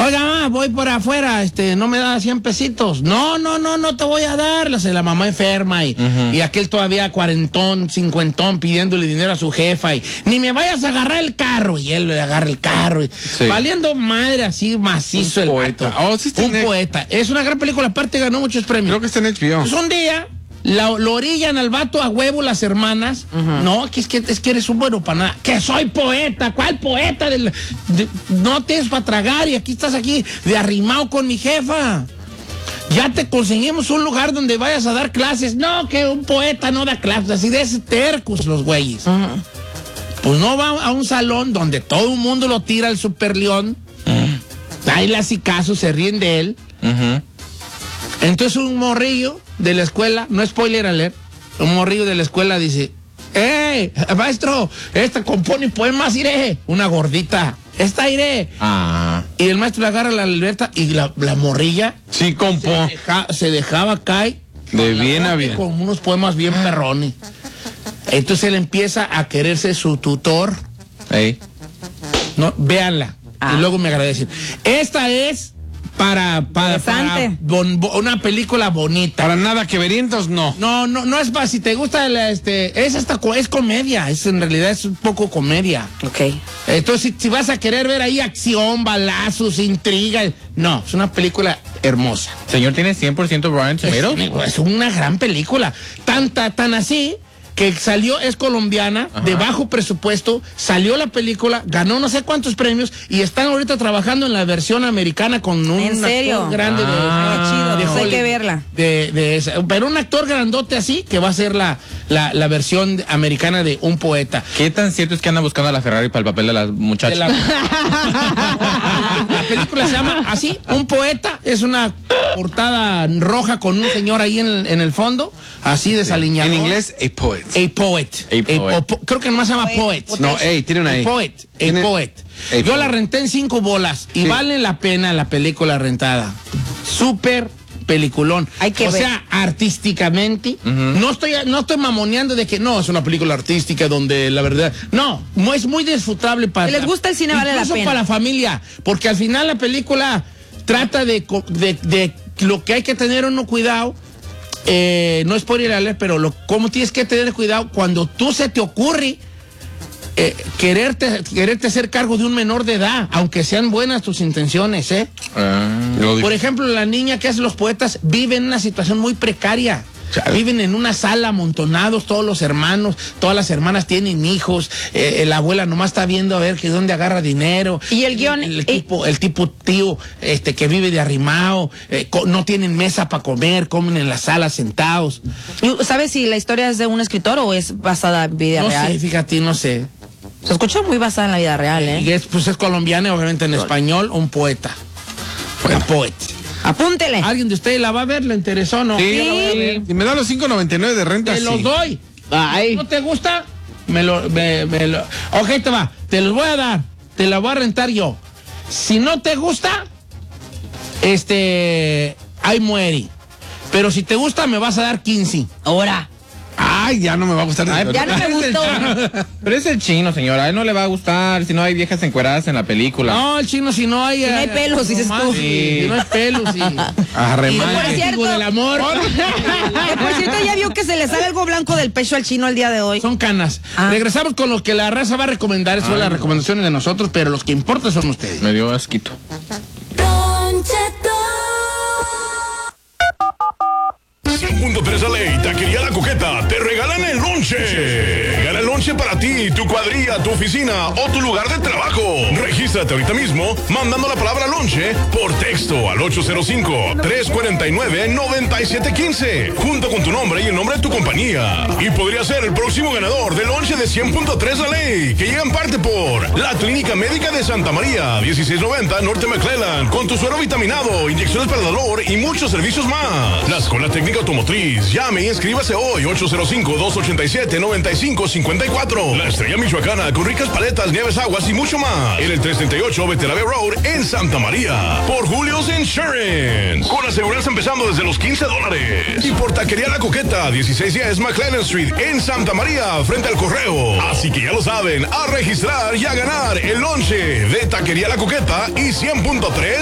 Oiga, mamá, voy por afuera, no me da 100 pesitos. No te voy a dar. La mamá enferma y aquel todavía cuarentón, cincuentón, pidiéndole dinero a su jefa y ni me vayas a agarrar el carro. Y él le agarra el carro y valiendo madre así macizo un el poeta. vato. Oh, sí, un poeta. Es una gran película, aparte ganó muchos premios. Creo que está en HBO. Pues un día lo orillan al vato a huevo las hermanas. No, es que eres un bueno para nada. Que soy poeta. ¿Cuál poeta? No tienes para tragar y aquí estás aquí de arrimado con mi jefa. Ya te conseguimos un lugar donde vayas a dar clases. No, que un poeta no da clases. Así de ese tercos los güeyes. Pues no va a un salón donde todo el mundo lo tira al Super León. Ahí le hace caso, se ríen de él. Entonces un morrillo de la escuela, no spoiler alert, un morrillo de la escuela dice, maestro, esta compone poemas, iré. Una gordita, esta iré. Y el maestro le agarra la libreta y la morrilla sí, compo. se dejaba caer de bien a bien. Con unos poemas bien perrones. Entonces él empieza a quererse su tutor. No, véanla. Y luego me agradecen. Esta es para una película bonita. Para nada que verientos, no. No es para si te gusta es comedia, en realidad es un poco comedia. Ok. Entonces si vas a querer ver ahí acción, balazos, intriga, no, es una película hermosa. Señor, ¿tiene 100% Rotten Tomatoes? Es una gran película, tan así que salió, es colombiana, de bajo presupuesto, salió la película, ganó no sé cuántos premios y están ahorita trabajando en la versión americana con un actor grande chido, hay que verla. Pero un actor grandote así que va a ser la versión americana de Un Poeta. ¿Qué tan cierto es que anda buscando a la Ferrari para el papel de las muchachas? La película se llama así, Un Poeta, es una portada roja con un señor ahí en el fondo, así desaliñado. En inglés, a poet. A poet. Creo que nomás se llama poet. No, tiene una A poet. Yo la renté en 5 bolas y vale la pena la película rentada. Súper peliculón. O sea, artísticamente, no estoy mamoneando de que no, es una película artística donde la verdad, no es muy disfrutable para... Si les gusta el cine, vale la pena. Incluso para la familia, porque al final la película trata de lo que hay que tener uno cuidado. No es por ir a leer, pero cómo tienes que tener cuidado cuando tú se te ocurre quererte hacer cargo de un menor de edad, aunque sean buenas tus intenciones, Por ejemplo, la niña que hace Los Poetas vive en una situación muy precaria. Viven en una sala amontonados todos los hermanos, todas las hermanas tienen hijos, la abuela nomás está viendo a ver que dónde agarra dinero. Y el guión... El tipo tío que vive de arrimado, no tienen mesa para comer, comen en la sala sentados. ¿Sabes si la historia es de un escritor o es basada en vida real? No sé, fíjate, no sé. Se escucha muy basada en la vida real, Y es colombiana, obviamente en español, un poeta. Una poeta. Apúntele. ¿Alguien de ustedes la va a ver? ¿Le interesó o no? Sí. Y me da los $5.99 de renta. Te los doy. ¿No te gusta? Ok, te va. Te los voy a dar. Te la voy a rentar yo. Si no te gusta, ahí muere. Pero si te gusta, me vas a dar 15. Ahora. Ay, ya no me va a gustar. Ya no me gustó. Pero es el chino, señora. A él no le va a gustar si no hay viejas encueradas en la película. No, el chino, si no hay... Si no hay pelos, dices tú. Si no hay pelos, Arremántico del amor. Por cierto, ya vio que se le sale algo blanco del pecho al chino el día de hoy. Son canas. Regresamos con lo que la raza va a recomendar. Son las recomendaciones de nosotros, pero los que importan son ustedes. Me dio asquito. .3 Ley, Taquería La Coqueta, te regalan el lonche. Gana el lonche para ti, tu cuadrilla, tu oficina o tu lugar de trabajo. Regístrate ahorita mismo mandando la palabra lonche por texto al 805-349-9715, junto con tu nombre y el nombre de tu compañía. Y podría ser el próximo ganador del lonche de 100.3 La Ley, que llega en parte por la Clínica Médica de Santa María, 1690 Norte McClellan, con tu suero vitaminado, inyecciones para el dolor y muchos servicios más. La Escuela Técnica Automotriz. Llame y inscríbase hoy, 805-287-9554. La Estrella Michoacana, con ricas paletas, nieves, aguas y mucho más. En el 338 Veterave Road, en Santa María. Por Julio's Insurance, con aseguranza empezando desde los $15. Y por Taquería La Coqueta, 1610 McLennan Street, en Santa María, frente al correo. Así que ya lo saben, a registrar y a ganar el lonche de Taquería La Coqueta y 100.3